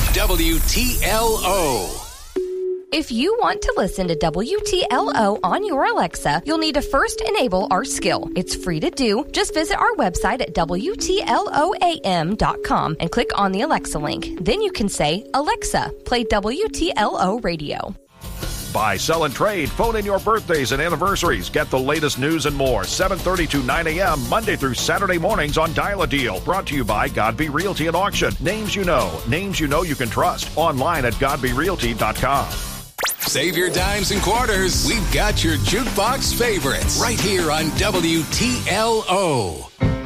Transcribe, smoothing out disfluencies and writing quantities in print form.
WTLO. If you want to listen to WTLO on your Alexa, you'll need to first enable our skill. It's free to do. Just visit our website at WTLOAM.com and click on the Alexa link. Then you can say, Alexa, play WTLO radio. Buy, sell, and trade. Phone in your birthdays and anniversaries. Get the latest news and more. 7:30 to 9 a.m. Monday through Saturday mornings on Dial a Deal. Brought to you by Godby Realty and Auction. Names you know you can trust. Online at GodbyRealty.com. Save your dimes and quarters. We've got your jukebox favorites right here on WTLO.